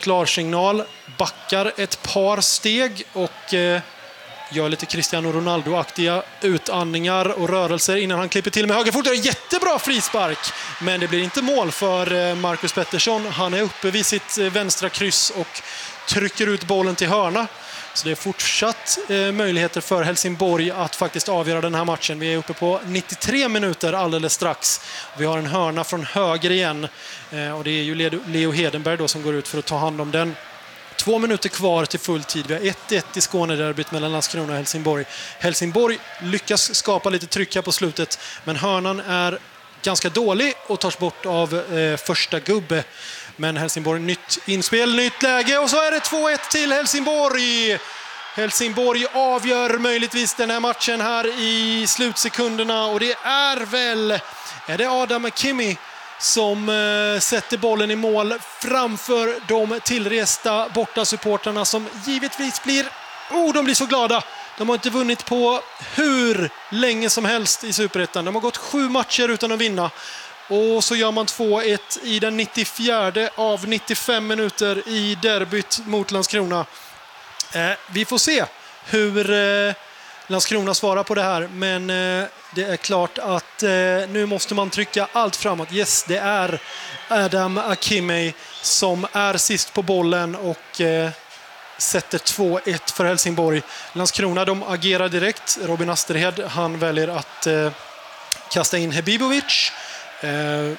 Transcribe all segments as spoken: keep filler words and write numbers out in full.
klarsignal, backar ett par steg och eh, gör lite Cristiano Ronaldo-aktiga utandningar och rörelser innan han klipper till med högerfot. Det är en jättebra frispark, men det blir inte mål för Marcus Pettersson. Han är uppe vid sitt vänstra kryss och trycker ut bollen till hörna. Så det är fortsatt eh, möjligheter för Helsingborg att faktiskt avgöra den här matchen. Vi är uppe på nittiotre minuter alldeles strax. Vi har en hörna från höger igen. Eh, och det är ju Leo Hedenberg då som går ut för att ta hand om den. Två minuter kvar till full tid. Vi har ett ett i Skånederbyt mellan Landskrona och Helsingborg. Helsingborg lyckas skapa lite tryck här på slutet, men hörnan är ganska dålig och tas bort av eh, första gubbe. Men Helsingborg, nytt inspel, nytt läge och så är det två ett till Helsingborg. Helsingborg avgör möjligtvis den här matchen här i slutsekunderna och det är väl är det Adam Akimi som eh, sätter bollen i mål framför de tillresta borta supporterna som givetvis blir oh, de blir så glada. De har inte vunnit på hur länge som helst i Superettan. De har gått sju matcher utan att vinna. Och så gör man två ett i den nittiofjärde av nittiofem minuter i derbyt mot Landskrona. Eh, vi får se hur eh, Landskrona svarar på det här. Men eh, det är klart att eh, nu måste man trycka allt framåt. Yes, det är Adam Akimi som är sist på bollen och eh, sätter två ett för Helsingborg. Landskrona, de agerar direkt. Robin Asterhed, han väljer att eh, kasta in Hebibovic. Eh,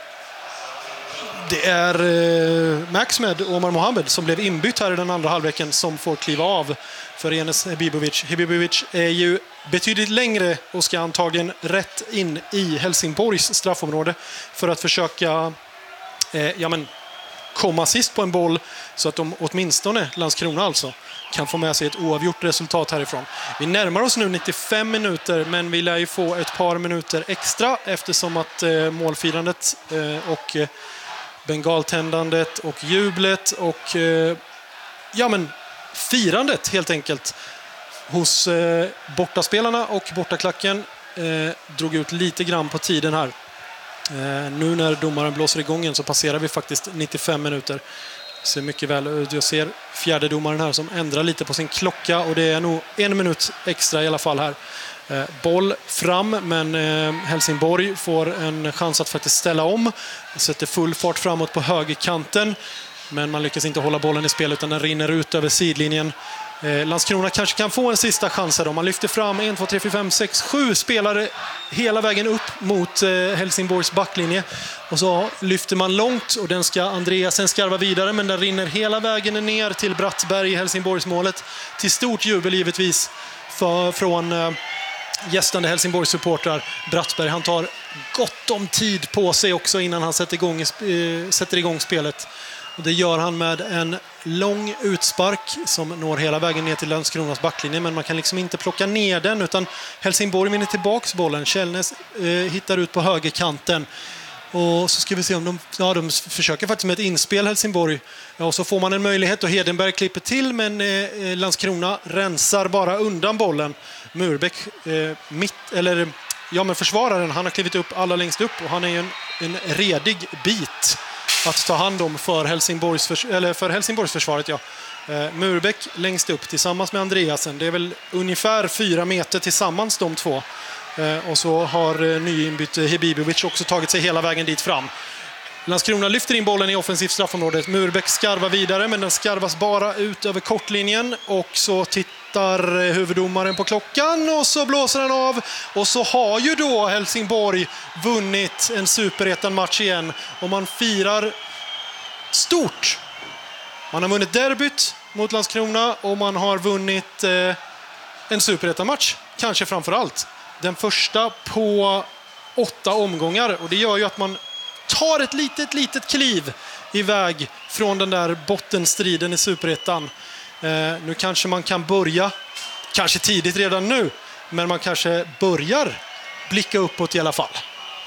det är eh, Maxmed och Omar Mohamed som blev inbytt här i den andra halvleken som får kliva av för Enes Hebibovic. Hebibovic är ju betydligt längre och ska antagligen rätt in i Helsingborgs straffområde för att försöka eh, ja, men, komma sist på en boll så att de åtminstone, Landskrona alltså, kan få med sig ett oavgjort resultat härifrån. Vi närmar oss nu nittiofem minuter, men vi lär ju få ett par minuter extra eftersom att eh, målfirandet eh, och eh, bengaltändandet och jublet och eh, ja men firandet helt enkelt hos eh, bortaspelarna och bortaklacken eh, drog ut lite grann på tiden här. Eh, nu när domaren blåser igång igen så passerar vi faktiskt nittiofem minuter. Ser mycket väl ut. Jag ser fjärde domaren här som ändrar lite på sin klocka och det är nog en minut extra i alla fall här. Eh, boll fram, men eh, Helsingborg får en chans att faktiskt ställa om. Sätter full fart framåt på högerkanten, men man lyckas inte hålla bollen i spel utan den rinner ut över sidlinjen. Eh, Landskrona kanske kan få en sista chans här då. Man lyfter fram en, två, tre, fyra, fem, sex, sju spelare hela vägen upp mot eh, Helsingborgs backlinje. Och så lyfter man långt och den ska Andreasen skarva vidare, men den rinner hela vägen ner till Brattberg i Helsingborgsmålet. Till stort jubel givetvis för, från eh, gästande Helsingborgs supportrar. Brattberg, han tar gott om tid på sig också innan han sätter igång, eh, sätter igång spelet. Och det gör han med en lång utspark som når hela vägen ner till Landskronas backlinje, men man kan liksom inte plocka ner den utan Helsingborg vinner tillbaks bollen. Källnes eh, hittar ut på högerkanten och så ska vi se om de, ja, de försöker faktiskt med ett inspel Helsingborg. Ja, och så får man en möjlighet och Hedenberg klipper till, men eh, Landskrona rensar bara undan bollen. Murbeck eh, mitt, eller ja men försvararen, han har klivit upp alla längst upp och han är ju en, en redig bit att ta hand om för Helsingborgs, förs- eller för Helsingborgs försvaret. Ja. Eh, Murbeck längst upp tillsammans med Andreasen. Det är väl ungefär fyra meter tillsammans de två. Eh, och så har eh, nyinbytt Hebibovic också tagit sig hela vägen dit fram. Landskrona lyfter in bollen i offensivt straffområdet. Murbeck skarvar vidare, men den skarvas bara ut över kortlinjen. Och så tittar huvuddomaren på klockan och så blåser han av. Och så har ju då Helsingborg vunnit en superettan-match igen. Och man firar stort. Man har vunnit derbyt mot Landskrona och man har vunnit eh, en superettan-match. Kanske framför allt. Den första på åtta omgångar. Och det gör ju att man tar ett litet, litet kliv iväg från den där bottenstriden i Superettan. Eh, nu kanske man kan börja, kanske tidigt redan nu, men man kanske börjar blicka uppåt i alla fall.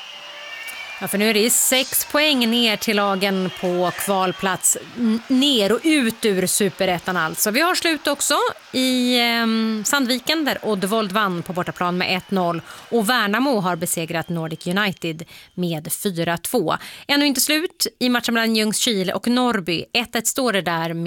Ja, för nu är det sex poäng ner till lagen på kvalplats, N- ner och ut ur Superettan alltså. Vi har slut också i eh, Sandviken där Oddvold vann på bortaplan med ett noll och Värnamo har besegrat Nordic United med fyra två. Ännu inte slut i matchen mellan Ljungskile och Norrby. ett ett står det där med